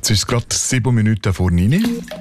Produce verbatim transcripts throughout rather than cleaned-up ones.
Jetzt ist es gerade sieben Minuten vor neun.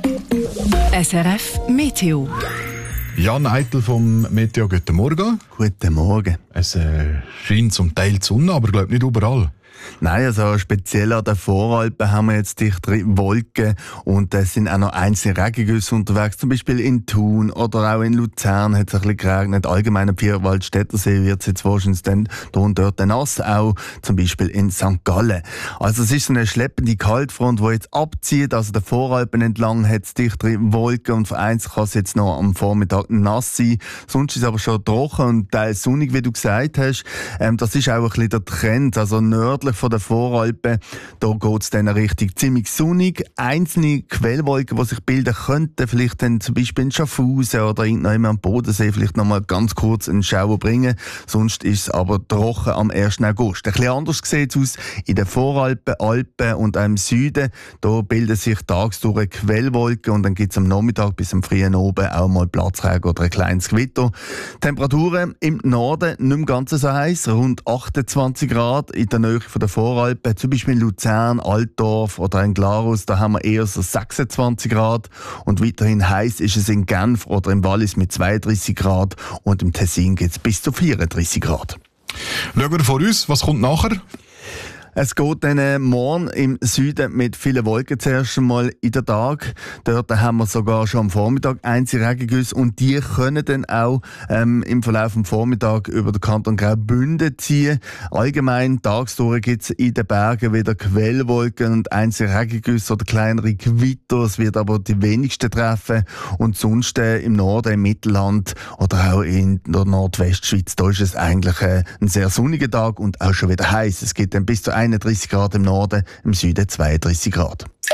S R F Meteo. Jan Eitel vom Meteo, guten Morgen. Guten Morgen. Es äh, scheint zum Teil die Sonne, aber ich glaube nicht überall. Nein, also speziell an den Voralpen haben wir jetzt dichtere Wolken und es sind auch noch einzelne Regengüsse unterwegs. Zum Beispiel in Thun oder auch in Luzern hat es ein bisschen geregnet. Allgemein am Vierwaldstättersee wird es jetzt wahrscheinlich dann hier und dort nass, auch zum Beispiel in Sankt Gallen. Also es ist so eine schleppende Kaltfront, die jetzt abzieht. Also der Voralpen entlang hat es dichtere Wolken und vereinzelt kann es jetzt noch am Vormittag nass sein. Sonst ist es aber schon trocken und teils sonnig, wie du gesagt hast. Ähm, das ist auch ein bisschen der Trend. Also nördlich von den Voralpen, da geht es dann richtig ziemlich sonnig. Einzelne Quellwolken, die sich bilden könnten, vielleicht dann zum Beispiel in Schaffhausen oder irgendwann am Bodensee vielleicht noch mal ganz kurz einen Schauer bringen. Sonst ist es aber trocken am ersten August. Ein bisschen anders sieht es aus in den Voralpen, Alpen und auch im Süden. Da bilden sich tagsdurch Quellwolken und dann gibt es am Nachmittag bis am frühen Abend auch mal Platzregen oder ein kleines Gewitter. Temperaturen im Norden nicht mehr ganz so heiß, rund achtundzwanzig Grad in der Nähe von der Voralpen, zum Beispiel in Luzern, Altdorf oder in Glarus, da haben wir eher so sechsundzwanzig Grad und weiterhin heiß ist es in Genf oder im Wallis mit zweiunddreißig Grad und im Tessin geht es bis zu vierunddreißig Grad. Schauen wir vor uns, was kommt nachher? Es geht dann morgen im Süden mit vielen Wolken zuerst einmal in den Tag. Dort haben wir sogar schon am Vormittag einzelne Regengüsse und die können dann auch ähm, im Verlauf des Vormittags über den Kanton Graubünden ziehen. Allgemein tagsdurch gibt es in den Bergen wieder Quellwolken und einzelne Regengüsse oder kleinere Gewitter. Es wird aber die wenigsten treffen. Und sonst äh, im Norden, im Mittelland oder auch in der Nordwestschweiz, da ist es eigentlich äh, ein sehr sonniger Tag und auch schon wieder heiß. Es geht dann bis zu einunddreißig Grad im Norden, im Süden zweiunddreißig Grad.